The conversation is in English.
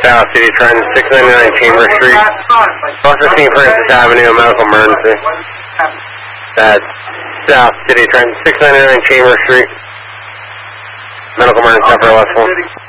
South City Trenton, 699 Chamber Street. Also seen Francis Avenue, medical emergency. That's South City Trenton, 699 Chamber Street. Medical emergency, upper left one.